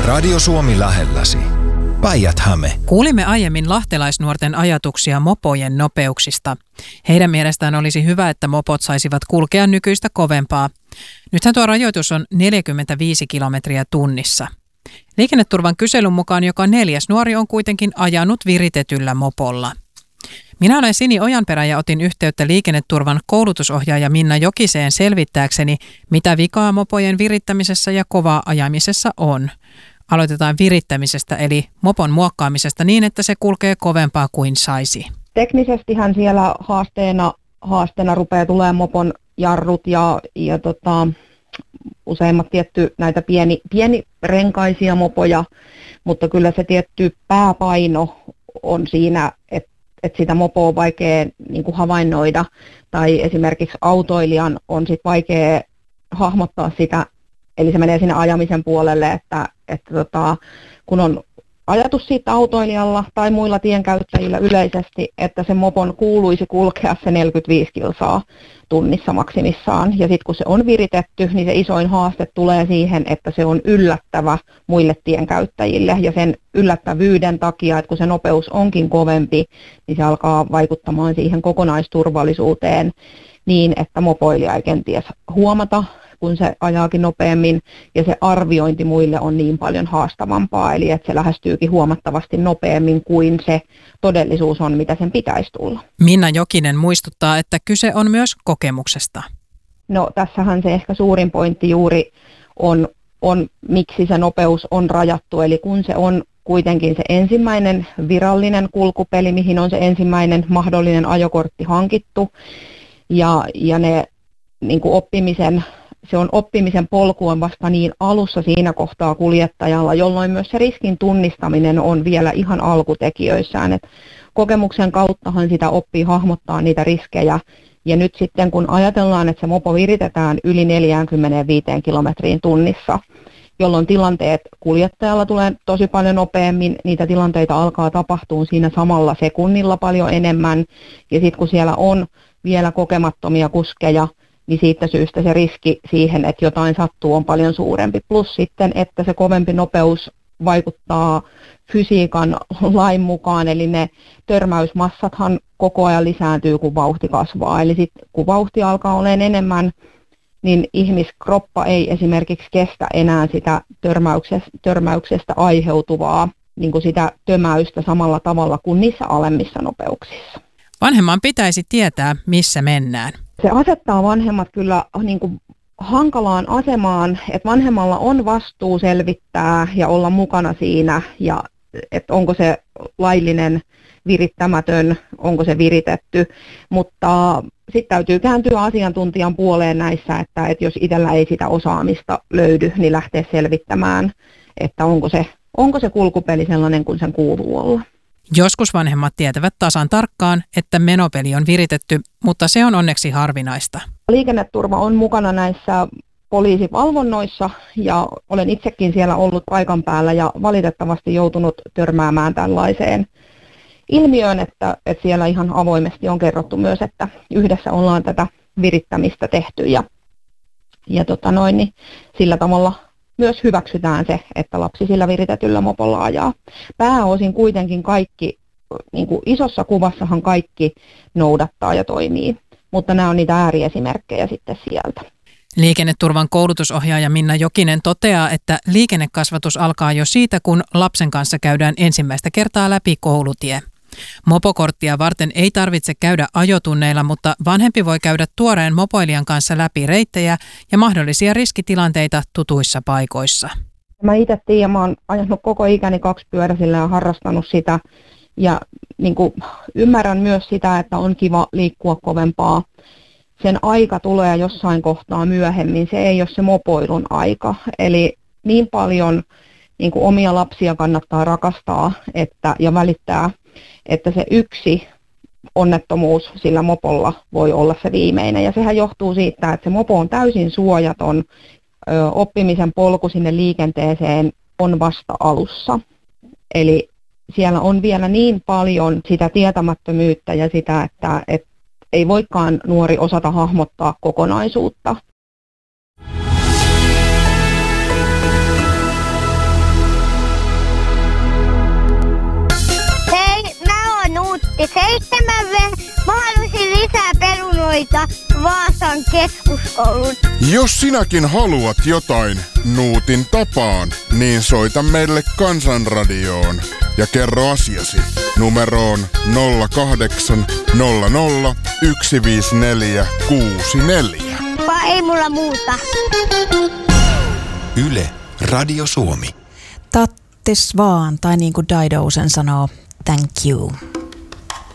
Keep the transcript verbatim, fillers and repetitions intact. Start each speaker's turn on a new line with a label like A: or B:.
A: Radio Suomi lähelläsi. Päijät-Häme.
B: Kuulimme aiemmin lahtelaisnuorten ajatuksia mopojen nopeuksista. Heidän mielestään olisi hyvä, että mopot saisivat kulkea nykyistä kovempaa. Nythän tuo rajoitus on neljäkymmentäviisi kilometriä tunnissa. Liikenneturvan kyselyn mukaan joka neljäs nuori on kuitenkin ajanut viritetyllä mopolla. Minä olen Sini Ojanperä ja otin yhteyttä liikenneturvan koulutusohjaaja Minna Jokiseen selvittääkseni, mitä vikaa mopojen virittämisessä ja kovaa ajamisessa on. Aloitetaan virittämisestä eli mopon muokkaamisesta niin, että se kulkee kovempaa kuin saisi.
C: Teknisestihän siellä haasteena, haasteena rupeaa tulemaan mopon jarrut ja, ja tota, useimmat tietty näitä pieni, pienirenkaisia mopoja, mutta kyllä se tietty pääpaino on siinä, että että sitä mopoa on vaikea niin kuin havainnoida, tai esimerkiksi autoilijan on sit vaikea hahmottaa sitä, eli se menee sinne ajamisen puolelle, että, että tota, kun on ajatus siitä autoilijalla tai muilla tienkäyttäjillä yleisesti, että se mopon kuuluisi kulkea se neljäkymmentäviisi kilsaa tunnissa maksimissaan. Ja sitten kun se on viritetty, niin se isoin haaste tulee siihen, että se on yllättävä muille tienkäyttäjille. Ja sen yllättävyyden takia, että kun se nopeus onkin kovempi, niin se alkaa vaikuttamaan siihen kokonaisturvallisuuteen niin, että mopoilija ei kenties huomata, kun se ajaakin nopeammin, ja se arviointi muille on niin paljon haastavampaa, eli että se lähestyykin huomattavasti nopeammin kuin se todellisuus on, mitä sen pitäisi tulla.
B: Minna Jokinen muistuttaa, että kyse on myös kokemuksesta.
C: No tässähän se ehkä suurin pointti juuri on, on miksi se nopeus on rajattu, eli kun se on kuitenkin se ensimmäinen virallinen kulkupeli, mihin on se ensimmäinen mahdollinen ajokortti hankittu, ja, ja ne niin kuin oppimisen Se on oppimisen polku on vasta niin alussa siinä kohtaa kuljettajalla, jolloin myös se riskin tunnistaminen on vielä ihan alkutekijöissään. Et kokemuksen kauttahan sitä oppii hahmottaa niitä riskejä. Ja nyt sitten kun ajatellaan, että se mopo viritetään yli neljäkymmentäviisi kilometriin tunnissa, jolloin tilanteet kuljettajalla tulee tosi paljon nopeammin, niitä tilanteita alkaa tapahtua siinä samalla sekunnilla paljon enemmän. Ja sitten kun siellä on vielä kokemattomia kuskeja, niin siitä syystä se riski siihen, että jotain sattuu, on paljon suurempi. Plus sitten, että se kovempi nopeus vaikuttaa fysiikan lain mukaan, eli ne törmäysmassathan koko ajan lisääntyy, kun vauhti kasvaa. Eli sitten kun vauhti alkaa olemaan enemmän, niin ihmiskroppa ei esimerkiksi kestä enää sitä törmäyksestä, törmäyksestä aiheutuvaa niin kuin sitä tömäystä samalla tavalla kuin niissä alemmissa nopeuksissa.
B: Vanhemman pitäisi tietää, missä mennään.
C: Se asettaa vanhemmat kyllä niin kuin hankalaan asemaan, että vanhemmalla on vastuu selvittää ja olla mukana siinä, ja että onko se laillinen virittämätön, onko se viritetty, mutta sitten täytyy kääntyä asiantuntijan puoleen näissä, että, että jos itsellä ei sitä osaamista löydy, niin lähtee selvittämään, että onko se, onko se kulkupeli sellainen kuin sen kuuluu olla.
B: Joskus vanhemmat tietävät tasan tarkkaan, että menopeli on viritetty, mutta se on onneksi harvinaista.
C: Liikenneturva on mukana näissä poliisivalvonnoissa ja olen itsekin siellä ollut paikan päällä ja valitettavasti joutunut törmäämään tällaiseen ilmiöön, että, että siellä ihan avoimesti on kerrottu myös, että yhdessä ollaan tätä virittämistä tehty ja, ja tota noin, niin sillä tavalla myös hyväksytään se, että lapsi sillä viritetyllä mopolla ajaa. Pääosin kuitenkin kaikki, niin kuin isossa kuvassahan kaikki noudattaa ja toimii, mutta nämä on niitä ääriesimerkkejä sitten sieltä.
B: Liikenneturvan koulutusohjaaja Minna Jokinen toteaa, että liikennekasvatus alkaa jo siitä, kun lapsen kanssa käydään ensimmäistä kertaa läpi koulutie. Mopokorttia varten ei tarvitse käydä ajotunneilla, mutta vanhempi voi käydä tuoreen mopoilijan kanssa läpi reittejä ja mahdollisia riskitilanteita tutuissa paikoissa.
C: Mä itse tiedän, mä oon ajanut koko ikäni kaksipyöräisillä ja harrastanut sitä ja niin kuin ymmärrän myös sitä, että on kiva liikkua kovempaa. Sen aika tulee jossain kohtaa myöhemmin, se ei ole se mopoilun aika. Eli niin paljon niin kuin omia lapsia kannattaa rakastaa että, ja välittää, että se yksi onnettomuus sillä mopolla voi olla se viimeinen. Ja sehän johtuu siitä, että se mopo on täysin suojaton, ö, oppimisen polku sinne liikenteeseen on vasta alussa. Eli siellä on vielä niin paljon sitä tietämättömyyttä ja sitä, että et ei voikaan nuori osata hahmottaa kokonaisuutta.
D: soita Vaasan keskuskoulun.
E: Jos sinäkin haluat jotain Nuutin tapaan, niin soita meille Kansanradioon ja kerro asiasi numeroon nolla kahdeksan nolla nolla yksi viisi neljä kuusi neljä.
D: Vai ei mulla muuta.
A: Yle, Radio Suomi.
F: Tattis vaan, tai niin kuin Dido sen sanoo, thank you.